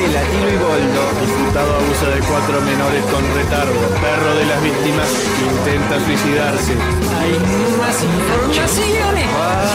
Gisela, Tilo y Boldo. Diputado abusa de 4 menores con retardo. Perro de las víctimas intenta suicidarse. Hay más informaciones.